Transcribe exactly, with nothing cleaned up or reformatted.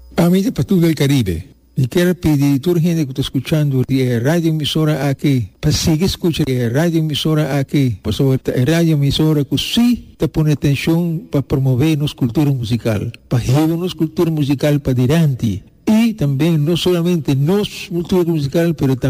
Amici per tutto il Caribe, mi quiero pedir a toda la gente que está escuchando la radio emisora aquí, para seguir escuchando la radio emisora aquí, por sobre la radio emisora que sí te pone atención para promover nuestra cultura musical, para llevar nuestra cultura musical para adelante. Y también no solamente nuestra cultura musical, pero también